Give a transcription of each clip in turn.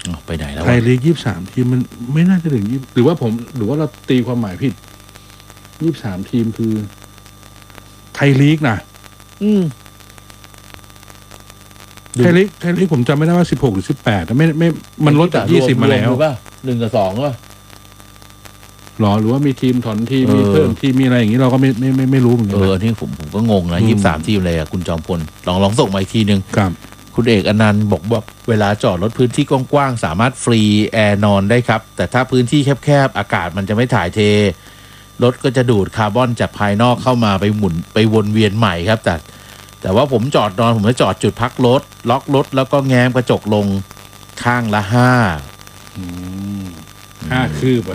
ไปไหนแล้วไทยลีก23 ทีมมันไม่น่าจะถึง20หรือว่าเราตีความหมายผิด23 ทีมคือไทยลีกนะไทยลีกผมจำไม่ได้ว่า16หรือ18แต่ไม่มันลดจาก20มาแล้วหรือเปล่า1 กับ 2ป่ะหรอหรือว่ามีทีมถอนทีมมีเพิ่มทีมมีอะไรอย่างนี้เราก็ไม่รู้เหมือนกันอันนี้ผมก็งงนะ23 ทีมเลยอ่ะคุณจอมพลลองส่งมาอีกทีนึงครับคุณเอกอนันต์บอกว่าเวลาจอดรถพื้นที่กว้างๆสามารถฟรีแอร์นอนได้ครับแต่ถ้าพื้นที่แคบๆอากาศมันจะไม่ถ่ายเทรถก็จะดูดคาร์บอนจากภายนอกเข้ามาไปหมุนไปวนเวียนใหม่ครับแต่ว่าผมจอดนอนผมจะจอดจุดพักรถล็อกรถแล้วก็แง้มกระจกลงข้างละ 5 คืบอ่ะ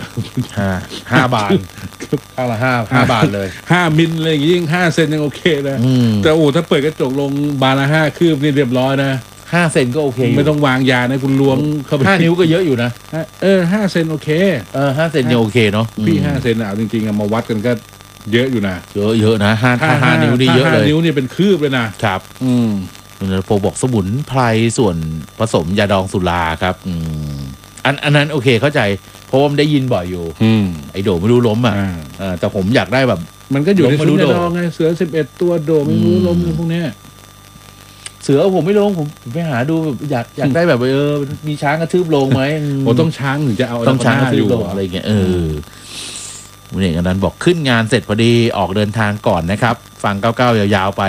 5 บาทข้างละ5 บาทเลย 5 มิลอะไรอย่างงี้ยิ่ง5 เซนยังโอเคนะแต่ถ้าเปิดกระจกลงบานละ5 คืบนี่เรียบร้อยนะ 5 เซนก็โอเคไม่ต้องวางยานะคุณล้วงเข้าไป 5 นิ้วก็เยอะอยู่นะ 5 เซนโอเค 5 เซนยังโอเคเนาะพี่5 เซนเอาจริงๆมาวัดกันก็เยอะอยู่นะเยอะนะ5 นิ้วนี่เยอะเลย 5 นิ้วนี่เป็นคืบเลยนะครับคุณโปบอกสมุนไพรส่วนผสมยาดองสุราครับอันนั้นโอเคเข้าใจเพราะผมได้ยินบ่อยอยู่ไอโดไม่รู้ล้มแต่ผมอยากได้แบบมันก็อยู่ในซุ้มยาดองไงเสือ11 ตัวโดไม่รู้ล้มพวกนี้เสือผมไม่ลงผมไปหาดูอยากได้แบบมีช้างกระทืบลงไหมต้องช้างถึงจะเอาต้องช้างกระทืบลงอะไรเงี้ยคุณเอกอนันต์บอกขึ้นงานเสร็จพอดีออกเดินทางก่อนนะครับฟัง99ยาวๆไป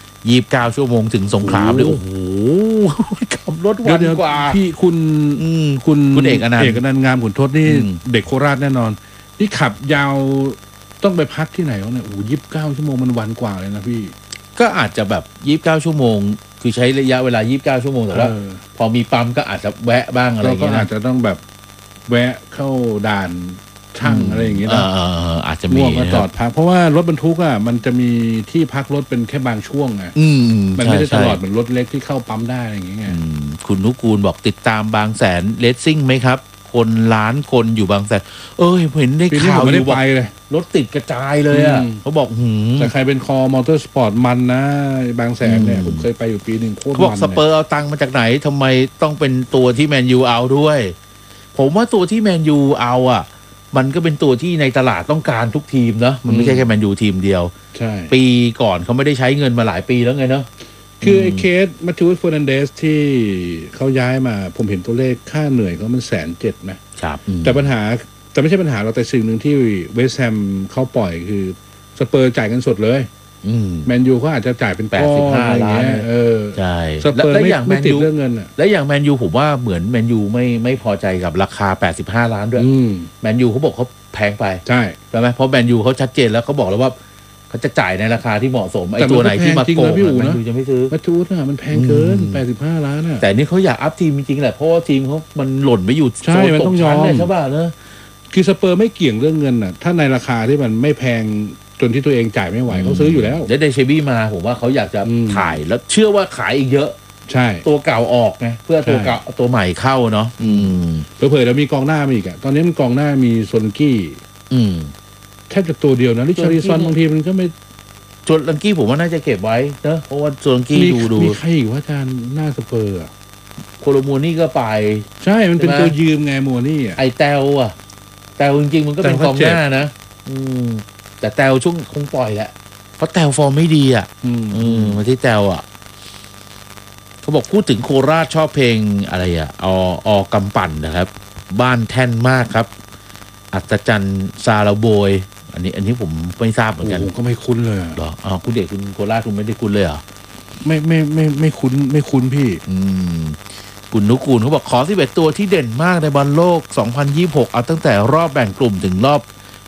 29 ชั่วโมงถึงสงขลาเลยโอ้โหขับรถวันกว่าพี่คุณเอกอนันต์งามขุนทดนี่เด็กโคราชแน่นอนที่ขับยาวต้องไปพักที่ไหนวะเนี่ยโอ้29 ชั่วโมงมันวันกว่าเลยนะพี่ก็อาจจะแบบ29 ชั่วโมงคือใช้ระยะเวลา29 ชั่วโมงแต่ว่าพอมีปั๊มก็อาจจะแวะบ้างอะไรอย่างเงี้ยก็อาจจะต้องแบบแวะเข้าด่านช่างอะไรอย่างเงี้ยอาจจะมีมาจอดพักเพราะว่ารถบรรทุกมันจะมีที่พักรถเป็นแค่บางช่วงไงมันไม่ได้ตลอดเหมือนรถเล็กที่เข้าปั๊มได้อะไรอย่างเงี้ยคุณนุกูลบอกติดตามบางแสนเลสซิ่งไหมครับคนล้านคนอยู่บางแสนเห็นได้ข่าวอยู่ไปเลยรถติดกระจายเลยอ่ะเขาบอกแต่ใครเป็นคอมอเตอร์สปอร์ตมันนะบางแสนเนี่ยผมเคยไปอยู่ปีหนึ่งโคตรมันเขาบอกสเปอร์เอาตังค์มาจากไหนทำไมต้องเป็นตัวที่แมนยูเอาด้วยผมว่าตัวที่แมนยูเอามันก็เป็นตัวที่ในตลาดต้องการทุกทีมเนาะมันไม่ใช่แค่แมนยูทีมเดียวใช่ปีก่อนเขาไม่ได้ใช้เงินมาหลายปีแล้วไงเนาะคือไอ้เคสมาติอุส เฟอร์นันเดสที่เขาย้ายมาผมเห็นตัวเลขค่าเหนื่อยเขามัน170,000 นะครับแต่ปัญหาแต่ไม่ใช่ปัญหาเราแต่สิ่งหนึ่งที่เวสต์แฮมเขาปล่อยคือสเปอร์จ่ายกันสดเลยแมนยูเขาอาจจะจ่ายเป็น 85 ล้านใช่สเปอร์ไม่ติดเรื่องเงินและอย่างแมนยูผมว่าเหมือนแมนยูไม่พอใจกับราคา85 ล้านด้วยแมนยูเขาบอกเขาแพงไปใช่ไหมเพราะแมนยูเขาชัดเจนแล้วเขาบอกแล้วว่าเขาจะจ่ายในราคาที่เหมาะสมไอ้ตัวไหนที่มาโกงแมนยูจะไม่ซื้อมาจูดมันแพงเกิน85 ล้านแต่นี่เขาอยากอัพทีมจริงๆแหละเพราะว่าทีมเขามันหล่นไปอยู่ใช่มันต้องยอมใช่ป่ะเนอะคือสเปอร์ไม่เกี่ยงเรื่องเงินถ้าในราคาที่มันไม่แพงจนที่ตัวเองจ่ายไม่ไหวเขาซื้ออยู่แล้วเดเชบี้มาผมว่าเขาอยากจะถ่ายแล้วเชื่อว่าขายอีกเยอะใช่ตัวเก่าออกไงเพื่อตัวเก่าตัวใหม่เข้าเนาะเผลอๆแล้วมีกองหน้ามาอีกตอนนี้มันกองหน้ามีโซนกี้แทบจะตัวเดียวนะริชาริซอนบางทีมันก็ไม่โซนลังกี้ผมว่าน่าจะเก็บไว้เนอะเพราะว่าโซนกี้ดูมีใครอีกว่าอาจารย์หน้าสเปอร์โคโลมัวนี่ก็ไปใช่มันเป็นตัวยืมไงมัวนี่ไอแตวแต่จริงๆมันก็เป็นกองหน้านะแต่แตวช่วงคงปล่อยแหละเพราะแตวฟอร์มไม่ดีมาที่แตวเขาบอกพูดถึงโคราชชอบเพลงอะไรกำปั่นนะครับบ้านแท่นมากครับอัศจรรย์ซาลาโบยอันนี้ผมไม่ทราบเหมือนกันก็ไม่คุ้นเลยหรอคุณเด็กคุณโคราชคุณไม่ได้คุ้นเลยเหรอไม่คุ้นพี่คุณนุกูลเขาบอกขอ11 ตัวที่เด่นมากในบอลโลก2026เอาตั้งแต่รอบแบ่งกลุ่มถึงรอบ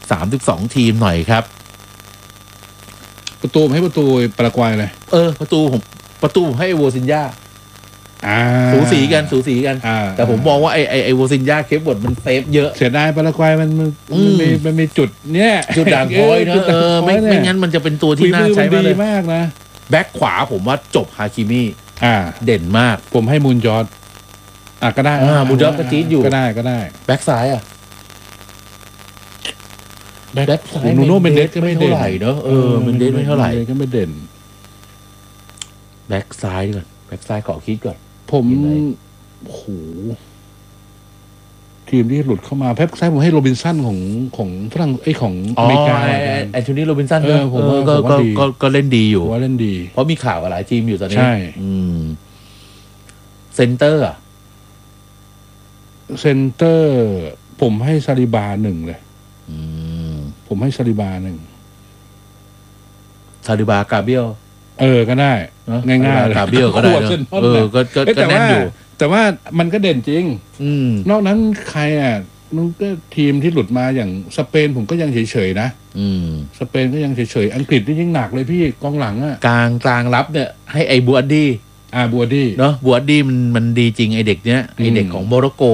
32 ทีมหน่อยครับประตูให้ประตูปารากวัยเลยประตูผมให้โวซินญาสูสีกันแต่ผมมองว่าไอโวซินญาเคปบดมันเซฟเยอะเสียดายปารากวัยมันมีจุดเนี่ยจุดด่างพร้อยนะไม่งั้นมันจะเป็นตัวที่น่าใช้มากนะแบ็คขวาผมว่าจบฮาคิมิเด่นมากผมให้มูนจอร์ดก็ได้มูนจอร์ดก็จี๊ดอยู่ก็ได้แบ็คซ้ายแบ็คซ้ายนูโน่เมนเดสก็ไม่เท่าไหร่เนอะเมนเดสไม่เท่าไหร่ก็ไม่เด่นแบ็คซ้ายก่อนแบ็คซ้ายขอคิดก่อนผมโหทีมที่หลุดเข้ามาแพ็คซ้ายผมให้โรบินสันของฝรั่งของอเมริกาแอนโทนีโรบินสันผมว่าก็เล่นดีอยู่ว่าเล่นดีเพราะมีข่าวกับหลายทีมอยู่ตอนนี้ใช่เซนเตอร์ผมให้ซาลิบา1เลยผมให้ซาลิบา1 ซาลิบากาเบียลก็ได้ง่ายๆกาเบียลก็ได้ก็แน่นอยู่แต่ว่ามันก็เด่นจริงนอกนั้นใครมันก็ทีมที่หลุดมาอย่างสเปนผมก็ยังเฉยๆนะสเปนก็ยังเฉยๆอังกฤษนี่ยิ่งหนักเลยพี่กองหลังกลางรับเนี่ยให้ไอ้บัวดี้เนาะบัวดี้มันดีจริงไอ้เด็กเนี้ยไอ้เด็กของโมร็อกโก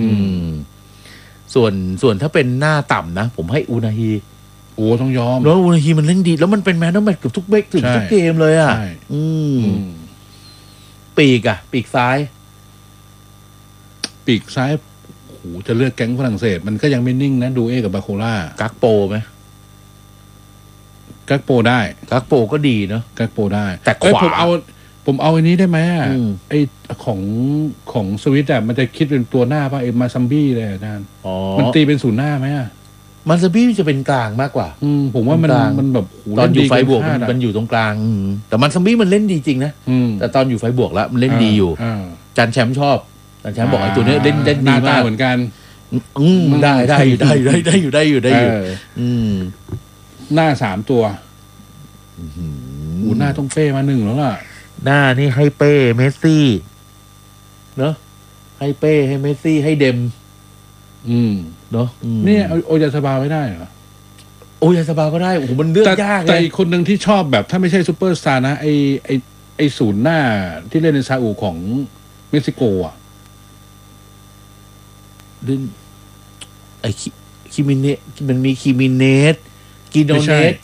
ส่วนถ้าเป็นหน้าต่ำนะผมให้อูนาฮีต้องยอมแล้วอูนาฮีมันเล่นดีแล้วมันเป็นแมนนอฟแมตช์เกือบทุกเกมเลยปีกซ้ายจะเลือกแก๊งฝรั่งเศสมันก็ยังไม่นิ่งนะดูกับบาโคล่ากักโปไหมกักโปได้กักโปก็ดีเนาะกักโปได้แต่ขวาผมเอาอันนี้ได้ไหมไอของสวิตมันจะคิดเป็นตัวหน้าป่ะไอมาซัมบี้เลยอาจารย์มันตีเป็นศูนย์หน้าไหมมาซัมบี้จะเป็นกลางมากกว่าผมว่ามันแบบตอนอยู่ไฟบวกมันอยู่ตรงกลางแต่มาซัมบี้มันเล่นดีจริงนะแต่ตอนอยู่ไฟบวกแล้วมันเล่นดีอยู่จันแชมป์ชอบจันแชมป์บอกไอ้ตัวนี้เล่นดีมากเหมือนกันได้อยู่หน้า3ตัวหน้าต้องเป้มา1แล้วล่ะหน้านี่ให้เป้เมสซี่เนอะให้เป้ให้เมสซี่ให้เดมเนอะนี่โอยาซาบาไม่ได้เหรอโอยาซาบาก็ได้โอ้โหมันเลือกยากเลยแต่อีกคนหนึ่งที่ชอบแบบถ้าไม่ใช่ซูเปอร์สตาร์นะไอศูนย์หน้าที่เล่นในซาอุของเม็กซิโกไอคิมิเนสมันมีคิมิเนสกิโยเนส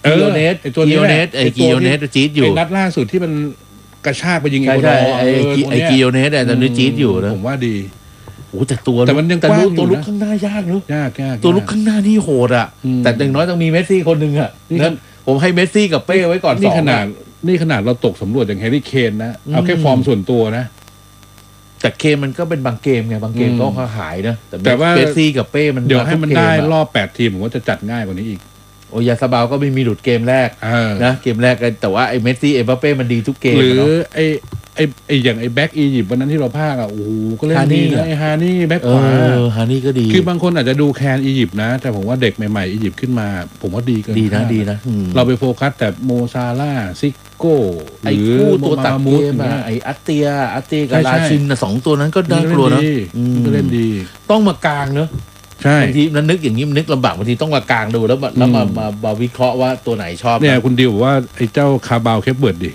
จี๊ดอยู่นัดล่าสุดที่มันกระชากไปยิงไอกิโยเนสแต่ตอนนี้จี๊ดอยู่นะผมว่าดีโอ้แต่มันยังตัวลุกข้างหน้ายากเนอะยากตัวลุกข้างหน้านี่โหดแต่อย่างน้อยต้องมีเมสซี่คนหนึ่งนั้นผมให้เมสซี่กับเป้ไว้ก่อนนี่ขนาดเราตกสำรวจอย่างแฮร์รี่เคนนะเอาแค่ฟอร์มส่วนตัวนะแต่เกมมันก็เป็นบางเกมไงบางเกมก็หายนะแต่ว่าเมสซี่กับเป้มันเดี๋ยวให้มันได้รอบ8ทีมผมว่าจะจัดง่ายกว่านี้อีกโอยาซาบาก็ไม่มีหลุดเกมแรกนะเกมแรกแต่ว่าไอ้เมสซี่เอ็มบัปเป้มันดีทุกเกมหรือไอ้อย่างไอ้แบ็กอียิปต์วันนั้นที่เราพากโอ้โหก็เล่นดีนะไอ้ฮานี่แบ็กขวาฮานี่ก็ดีคือบางคนอาจจะดูแคนอียิปต์นะแต่ผมว่าเด็กใหม่ๆอียิปต์ขึ้นมาผมว่าดีเกินดีนะเราไปโฟกัสแต่โมซาล่าซิโก้ไอ้คู่ตัวตัดเกมไอ้อัตเตียกับลาชิน2ตัวนั้นก็น่ากลัวนะก็เล่นดีต้องมากลางเนอะใช่บางทีนั้นนึกอย่างนี้มันนึกลำบากบางทีต้องมากลางดูแล้วมาวิเคราะห์ว่าตัวไหนชอบเนี่ยคุณดิวว่าไอ้เจ้าคาบาวเคปเบิร์ดดิ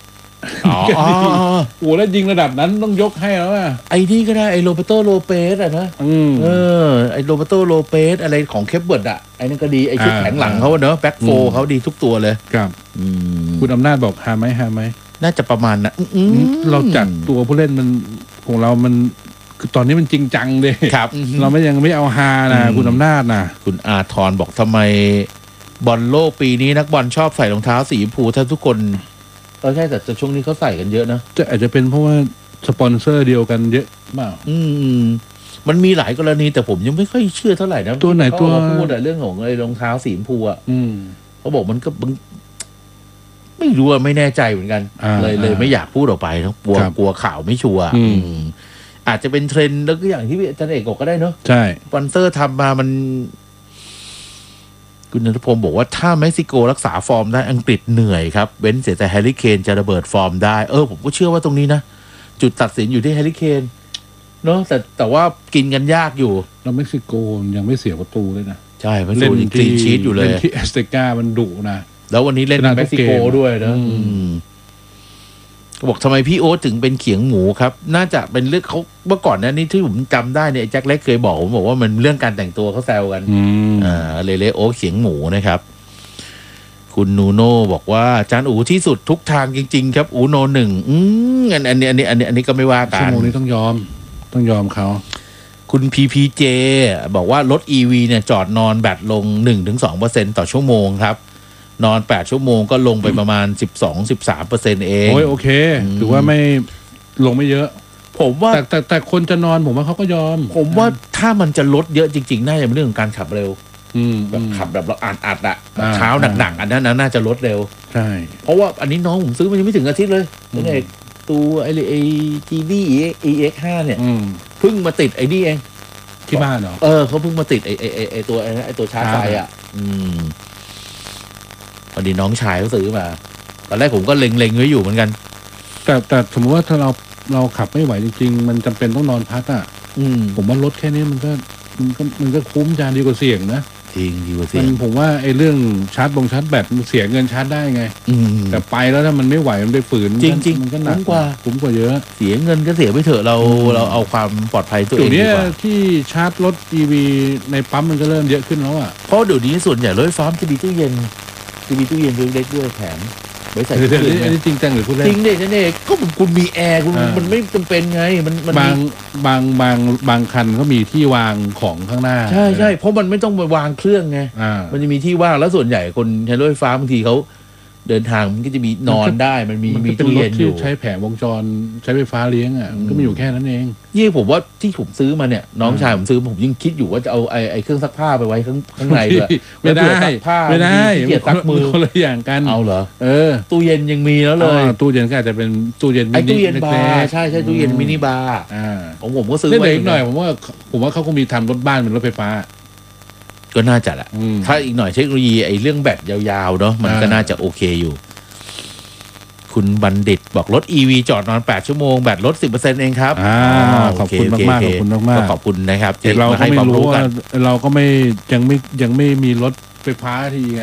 โอ้แล้วยิงระดับนั้นต้องยกให้แล้วไอ้นี่ก็ได้ไอ้โรเบโตโลเปสนะไอ้โรเบโตโลเปสอะไรของเคปเบิร์ดไอ้นั่นก็ดีไอ้ชุดแข็งหลังเขาเนอะแบ็คโฟเขาดีทุกตัวเลยครับคุณอำนาจบอกหาไหมน่าจะประมาณนะเราจัดตัวผู้เล่นมันของเรามันคือตอนนี้มันจริงจังเลยครับเรายังไม่เอาฮานะคุณอำนาจนะคุณอาทรบอกทำไมบอลโลกปีนี้นักบอลชอบใส่รองเท้าสีชมพูถ้าทุกคนใช่แต่ช่วงนี้เขาใส่กันเยอะนะจะอาจจะเป็นเพราะว่าสปอนเซอร์เดียวกันเยอะมากมันมีหลายกรณีแต่ผมยังไม่ค่อยเชื่อเท่าไหร่นะตัวไหนตัวพูดแต่เรื่องของไอ้รองเท้าสีชมพูเขาบอกมันก็ไม่รู้ไม่แน่ใจเหมือนกันเลยไม่อยากพูดออกไปทั้งกลัวข่าวไม่ชัวร์อาจจะเป็นเทรนด์แล้วก็อย่างที่อาจารย์เอกบอกก็ได้เนอะใช่สปอนเซอร์ทำมามันคุณณัฐพงศ์บอกว่าถ้าเม็กซิโกรักษาฟอร์มได้อังกฤษเหนื่อยครับเว้นเสียแต่แฮร์รี่เคนจะระเบิดฟอร์มได้ผมก็เชื่อว่าตรงนี้นะจุดตัดสินอยู่ที่แฮร์รี่เคนเนอะแต่ว่ากินกันยากอยู่แล้วเม็กซิโกยังไม่เสียประตูเลยนะใช่เล่นคลีนชีทอยู่เลยที่แอสเตกามันดุนะแล้ววันนี้เล่นเม็กซิโกด้วยนะบอกทำไมพี่โอ๊ตถึงเป็นเขียงหมูครับน่าจะเป็นเรื่องเขาเมื่อก่อนนี้ที่ผมจำได้เนี่ยแจ็คเล็กเคยบอกผมบอกว่ามันเรื่องการแต่งตัวเขาแซวกันเลยโอ๊ตเขียงหมูนะครับคุณนูโน่บอกว่าจานอูที่สุดทุกทางจริงๆครับอูโน1อันนี้ก็ไม่ว่ากันชั่วโมงนี้ต้องยอมเขาคุณ PPJ บอกว่ารถ EV เนี่ยจอดนอนแบตลง 1-2% ต่อชั่วโมงครับนอน8ชั่วโมงก็ลงไปประมาณ 12-13% เองโอเคถือว่าไม่ลงไม่เยอะผมว่าแต่คนจะนอนผมว่าเขาก็ยอมผมว่าถ้ามันจะลดเยอะจริงๆน่าจะเป็นเรื่องของการขับเร็วแบบขับแบบเราอัดอะเท้าหนักๆอันนั้นน่าจะลดเร็วใช่เพราะว่าอันนี้น้องผมซื้อมันยังไม่ถึงอาทิตย์เลยตัวเอกตัวไอ้ GD EX5 เนี่ยเพิ่งมาติดไอ้นี่เองที่บ้านเหรอเขาเพิ่งมาติดไอ้ตัวชาร์จไฟอ่ะพอดีน้องชายเขาซื้อมาตอนแรกผมก็เล็งไว้อยู่เหมือนกันแต่สมมติว่าถ้าเราขับไม่ไหวจริงๆมันจำเป็นต้องนอนพักอ่ะผมว่ารถแค่นี้มันก็คุ้มจานดีกว่าเสี่ยงนะจริงดีกว่าเสี่ยงผมว่าไอ้เรื่องชาร์จแบตมันเสียเงินชาร์จได้ไงแต่ไปแล้วถ้ามันไม่ไหวมันไปฝืนจริงมันก็หนักคุ้มกว่าเยอะเสียเงินก็เสียไปเถอะเราเอาความปลอดภัยตัวเองดีกว่าที่ชาร์จรถ EV ในปั๊มมันก็เริ่มเยอะขึ้นแล้วอ่ะเพราะเดี๋ยวนี้ส่วนใหญ่รถไฟฟ้าจะมีตู้เย็นเล็กๆด้วยแถมไว้ใส่ตู้เย็นอันนี้จริงจังหรือพูดเล่นจริงเด็กนั่นเองก็คุณมีแอร์คุณมันไม่จำเป็นไงมันบางคันก็มีที่วางของข้างหน้าใช่เพราะมันไม่ต้องไปวางเครื่องไงมันจะมีที่ว่างแล้วส่วนใหญ่คนใช้รถไฟฟ้าบางทีเขาเดินทางมันก็จะมีนอนได้มันมีตู้เย็นอยู่ใช้แผงวงจรใช้ไฟฟ้าเลี้ยงอ่ะมันก็มีอยู่แค่นั้นเองยี่ผมว่าที่ผมซื้อมาเนี่ยน้องชายผมซื้อผมยังคิดอยู่ว่าจะเอาไอ้เครื่องซักผ้าไปไว้ข้างในด้วยไม่ได้เกียรซักมือคนละอย่างกันเอาเหรอตู้เย็นยังมีแล้วเลยตู้เย็นก็อาจจะเป็นตู้เย็นมินิตู้เย็นบาร์ใช่ตู้เย็นมินิบาร์ของผมก็ซื้อไว้อีกหน่อยผมว่าเขาคงมีทำรถบ้านเป็นรถไฟฟ้าก็น่าจะแหละถ้าอีกหน่อยเทคโนโลยีไอ้เรื่องแบตยาวๆเนาะมันก็น่าจะโอเคอยู่คุณบัณฑิตบอกรถ EV จอดนอน8ชั่วโมงแบตลด 10% เองครับขอบคุณมากขอบคุณมากขอบคุณนะครับเราก็ไม่รู้ว่าเราก็ยังไม่มีรถไฟฟ้าทีไง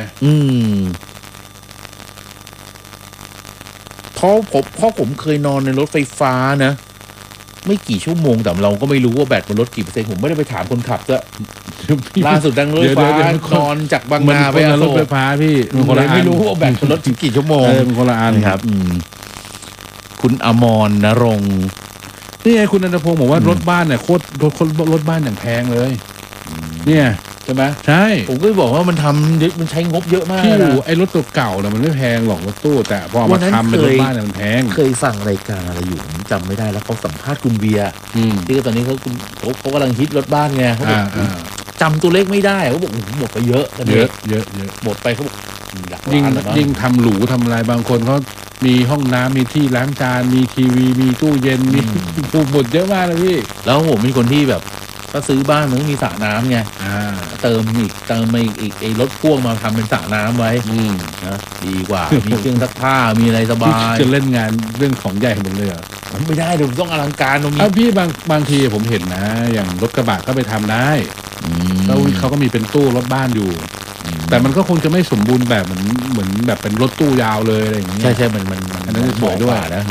เพราะผมเคยนอนในรถไฟฟ้านะไม่กี่ชั่วโมงแต่เราก็ไม่รู้ว่าแบตมันลดกี่เปอร์เซ็นต์ผมไม่ได้ไปถามคนขับซะล่าสุดดังรถไฟฟ้านอนจากบางนาไปรถไฟฟ้าพี่ไม่รู้ว่าแบตมันลดถึงกี่ชั่วโมงเป็นคนละอันครับคุณอมรณรงค์นี่ไงคุณอนันทพงศ์บอกว่ารถบ้านเนี่ยโคตรรถบ้านอย่างแพงเลยเนี่ยใช่ไหมใช่ผมก็บอกว่ามันใช้งบเยอะมากพี่ไอ้รถตัวเก่าเนี่ยมันไม่แพงหรอกรถตู้แต่พอมาทำเป็นรถบ้านเนี่ยมันแพงเคยฟังรายการอะไรอยู่ผมจำไม่ได้แล้วเขาสัมภาษณ์คุณเบียร์ที่ตอนนี้เขากำลังฮิตรถบ้านไงเขาบอกจำตัวเลขไม่ได้เขาบอกหมดไปเยอะหมดไปเขาบอกยิ่งทำหรูทำอะไรบางคนเขามีห้องน้ำมีที่ล้างจานมีทีวีมีตู้เย็นมีหมดเยอะมากเลยพี่แล้วผมมีคนที่แบบถ้าซื้อบ้านมันก็มีสระน้ำไงเติมมาอีกไอ้รถพ่วงมาทำเป็นสระน้ำไว้นะดีกว่ามีเครื่องซักผ้ามีอะไรสบายจะเล่นงานเรื่องของใหญ่หมดเลยผมไม่ได้เดี๋ยวต้องอลังการตรงนี้พี่บางทีผมเห็นนะอย่างรถกระบะก็ไปทำได้แล้วเขาก็มีเป็นตู้รถบ้านอยู่แต่มันก็คงจะไม่สมบูรณ์แบบเหมือนแบบเป็นรถตู้ยาวเลยอะไรอย่างเงี้ยใช่มันอันนั้นสวยด้วยนะ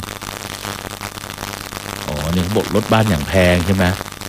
เนี่ยเขาบอกรถบ้านอย่างแพงใช่ไหม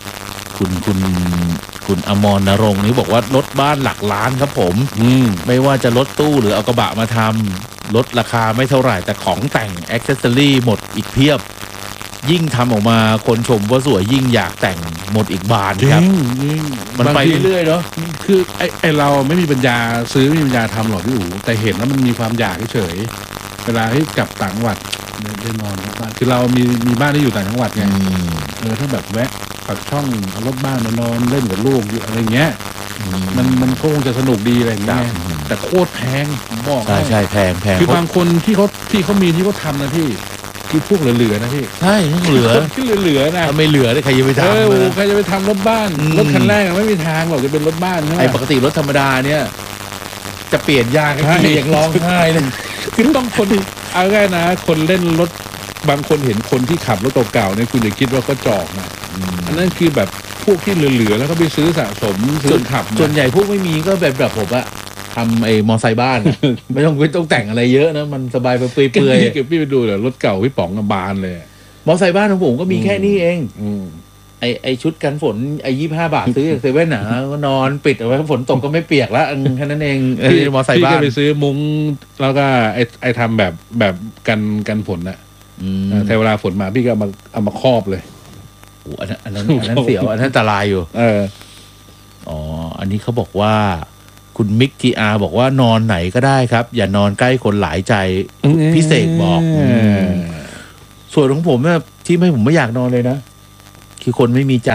คุณอมรณรงค์นี่บอกว่ารถบ้านหลักล้านครับผมไม่ว่าจะรถตู้หรือเอากระบะมาทำลดราคาไม่เท่าไหร่แต่ของแต่งแอ็กเซสซอรี่หมดอีกเพียบยิ่งทำออกมาคนชมว่าสวยยิ่งอยากแต่งหมดอีกบานครับมันไปเรื่อยๆเนาะคือไอเราไม่มีปัญญาซื้อไม่มีปัญญาทำหรอกพี่อู๋แต่เห็นแล้วมันมีความอยากเฉยเวลาที่กลับต่างจังหวัดได้นอนบ้านคือเรามีบ้านที่อยู่ต่างจังหวัดไงถ้าแบบแวะปักช่องรถบ้านมานอนเล่นกับลูกอะไรเงี้ยมันคงจะสนุกดีอะไรอย่างเงี้ยแต่โคตรแพงบอกใช่แพงคือบางคนที่เขาทำนะพี่คือพวกเหลือนะพี่ใช่เหลือที่เหลือนะถ้าไม่เหลือใครจะไปทำใครจะไปทำรถบ้านรถคันแรกไม่มีทางหรอกจะเป็นรถบ้านไอ้ปกติรถธรรมดาเนี่ยจะเปลี่ยนยางให้อย่างร้องไห้เลยคือต้องคนเอาง่ายนะคนเล่นรถบางคนเห็นคนที่ขับรถเก่าๆเนี่ยคุณจะคิดว่าก็จอกนะอันนั้นคือแบบพวกที่เหลือๆแล้วก็ไปซื้อสะสมซื้อขับส่วนใหญ่พวกไม่มีก็แบบผมอะทำไอ้มอไซค์บ้านไม่ต้องแต่งอะไรเยอะนะมันสบายเปื่อยๆเก็บพี่ไปดูเลยรถเก่าพี่ป๋องกับบานเลยมอไซค์บ้านของผมก็มีแค่นี้เองไอชุดกันฝนไอ25 บาทซื้อจากเซเว่นนะก็นอนปิดเอาไว้ฝนตกก็ไม่เปียกแล้วแค่นั้นเองมอไซค์บ้านพี่ก็ไปซื้อมุ้งแล้วก็ไอทำแบบกันฝนน่ะแต่เวลาฝนมาพี่ก็เอามาครอบเลยอันนั้นเสียวอันนั้นอันตรายอยู่อันนี้เขาบอกว่าคุณมิกทีอาร์บอกว่านอนไหนก็ได้ครับอย่านอนใกล้คนหลายใจพิเศษบอกส่วนของผมเนี่ยที่ผมไม่อยากนอนเลยนะคือคนไม่มีใจ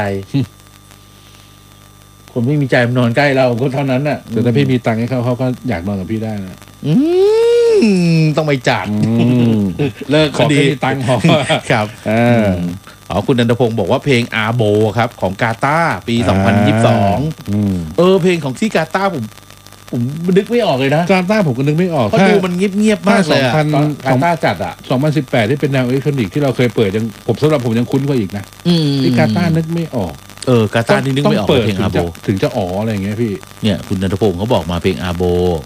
คนไม่มีใจมันนอนใกล้เราก็เท่านั้นน่ะแต่ถ้าพี่มีตังค์ให้เขาก็อยากนอนกับพี่ได้นะต้องไปจัดเลิกขอแค่มีตังค์พอครับคุณนันทพงศ์บอกว่าเพลงอาโบครับของกาตาร์ปี2022เพลงของที่กาตาร์ผมนึกไม่ออกเลยนะกาตาร์ผมก็นึกไม่ออกเพราะดูมันเงียบๆมากเลยกาตาร์จัดอ่ะ 2018ที่เป็นแนวอิเล็กทรอนิกส์ที่เราเคยเปิดยังสำหรับผมยังคุ้นกว่าอีกนะที่กาตาร์นึกไม่ออกกาตาร์นี่นึกไม่ออกเพลงอาโบถึงจะอ๋ออะไรอย่างเงี้ยพี่เนี่ยคุณนันทพงศ์เขาบอกมาเพลงอาโบ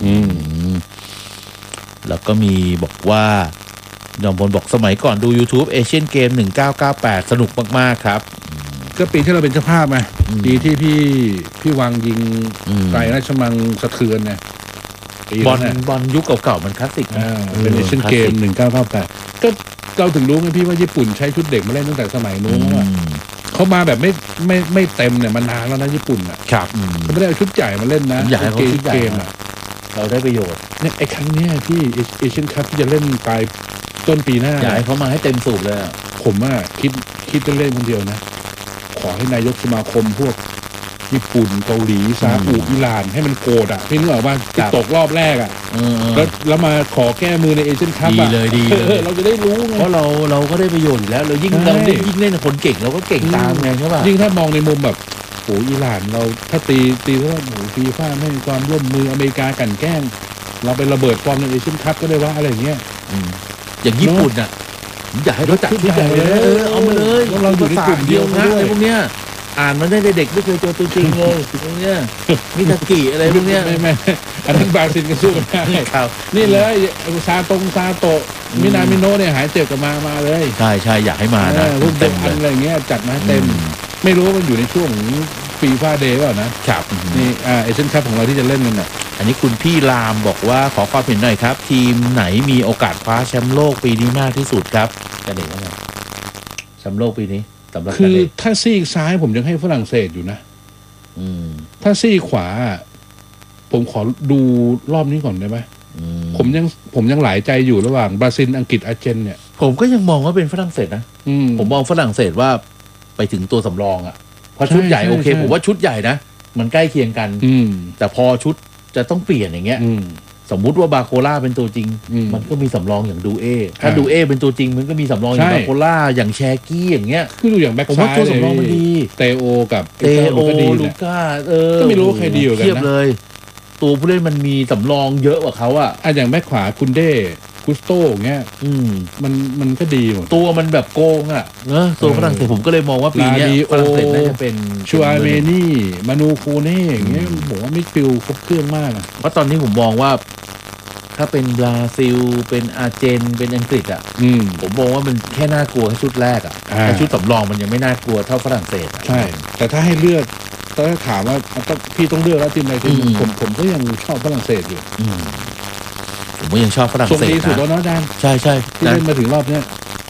แล้วก็มีบอกว่าดอมพลบอกสมัยก่อนดู YouTube เอเชียนเกม1998สนุกมากๆครับก็ปีที่เราเป็นเจ้าภาพไงปีที่พี่วางยิงไกลราชมังสะเทือนเนี่ยบอลยุคเก่าๆมันคลาสสิกเป็นเอเชียนเกม1998ก็เราถึงรู้ไงพี่ว่าญี่ปุ่นใช้ชุดเด็กมาเล่นตั้งแต่สมัยนู้นว่าเขามาแบบไม่เต็มเนี่ยมานานแล้วนะญี่ปุ่นอ่ะครับเขาไม่ได้เอาชุดใหญ่มาเล่นนะอยากให้เขาชุดใหญ่เราได้ประโยชน์เนี่ยไอ้ครั้งนี้ที่เอเชียนคัพที่จะเล่นปลายต้นปีหน้าอยากให้เขามาให้เต็มสูบเลยผมว่าคิดเล่นคนเดียวนะขอให้นายกสมาคมพวกญี่ปุ่นเกาหลีซาอุอิหร่านให้มันโกรธอ่ะพี่นึกออกป่ะตกรอบแรกอ่ะแล้วมาขอแก้มือในเอเชียนคัพอ่ะดีเลยเราจะได้รู้ไงเพราะเราก็ได้ประโยชน์อยู่แล้วเรายิ่งเล่นคนเก่งเราก็เก่งตามไงใช่ป่ะยิ่งถ้ามองในมุมแบบโหอิหร่านเราถ้าตีเพราะว่าฟีฟ่าไม่มีความร่วมมืออเมริกากันแกล้งเราไประเบิดฟอร์มในเอเชียนคัพก็ได้ว่าอะไรเงี้ยอย่างญี่ปุ่นอ่ะอยากให้เขาจัดชุดใหญ่เลยเอามาเลยเราอยู่ในกลุ่มเดียวนะอะไรพวกเนี้ยอ่านมันได้เด็กไม่เคยเจอตัวจริงเลยพวกเนี้ยมิตากิอะไรพวกเนี้ยไม่อันนั้นบราซิลกันสู้กันได้นี่เลยซาโตะมินามิโนะเนี่ยหายเจ็บกันมาเลยใช่อยากให้มานะเต็มอะไรเงี้ยจัดมาเต็มไม่รู้ว่ามันอยู่ในช่วงฟีฟ่าเดย์เปล่านะครับนี่เอเชียนคัพของเราที่จะเล่นกันอ่ะอันนี้คุณพี่รามบอกว่าขอความเห็นหน่อยครับทีมไหนมีโอกาสคว้าแชมป์โลกปีนี้มากที่สุดครับกันเด็กว่าแชมป์โลกปีนี้สำหรับคือถ้าซีกซ้ายผมยังให้ฝรั่งเศสอยู่นะถ้าซีกขวาผมขอดูรอบนี้ก่อนได้ไหมผมยังหลายใจอยู่ระหว่างบราซิลอังกฤษอาร์เจนเนี่ยผมก็ยังมองว่าเป็นฝรั่งเศสนะผมมองฝรั่งเศสว่าไปถึงตัวสำรองอ่ะเพราะชุดใหญ่โอเคผมว่าชุดใหญ่นะมันใกล้เคียงกันแต่พอชุดจะต้องเปลี่ยนอย่างเงี้ยสมมุติว่าบาโคล่าเป็นตัวจริงมันก็มีสำรองอย่างดูเอถ้าดูเอเป็นตัวจริงมันก็มีสำรองอย่างบาโคล่าอย่างแชกี้อย่างเงี้ยคือดูอย่างแบ็คซ้ายผมว่าตัวสำรองมันดีเตโอกับลูก้าก็ไม่รู้ใครดีกว่ากันนะเทียบเลยตัวผู้เล่นมันมีสำรองเยอะกว่าเขาอ่ะอย่างแบ็คขวาคุณเด้กุสโต้เงี้ยมันก็ดีหมดตัวมันแบบโกงอ่ะตัวฝรั่งเศสผมก็เลยมองว่าปีนี้ฝรั่งเศสน่าจะเป็นชูอาเมนี่มานูโคเน่อย่างเงี้ยผมว่ามิดฟิลด์ครบเครื่องมากอ่ะเพราะตอนนี้ผมมองว่าถ้าเป็นบราซิลเป็นอาร์เจนเป็นอังกฤษอ่ะผมมองว่ามันแค่น่ากลัวแค่ชุดแรกอ่ะแต่ชุดสำรองมันยังไม่น่ากลัวเท่าฝรั่งเศสใช่แต่ถ้าให้เลือกถ้าถามว่าพี่ต้องเลือกแล้วทีมใดทีมหนึ่งผมก็ยังชอบฝรั่งเศสอยู่ผมก็ยังชอบฝรั่งเศสนะส่งดีสุดแล้วเนาะอาจารย์ใช่ที่เล่นมาถึงรอบเนี้ย